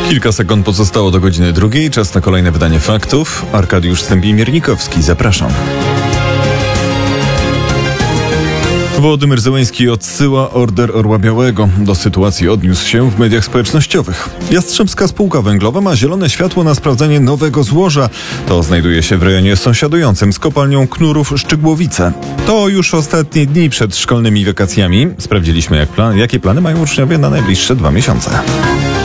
Kilka sekund pozostało do godziny 2. Czas na kolejne wydanie faktów. Arkadiusz Stępień-Miernikowski, zapraszam. Wołodymyr Zełenski odsyła order Orła Białego. Do sytuacji odniósł się w mediach społecznościowych. Jastrzębska Spółka Węglowa ma zielone światło na sprawdzenie nowego złoża. To znajduje się w rejonie sąsiadującym z kopalnią Knurów-Szczygłowice. To już ostatnie dni przed szkolnymi wakacjami. Sprawdziliśmy, jakie plany mają uczniowie na najbliższe 2 miesiące.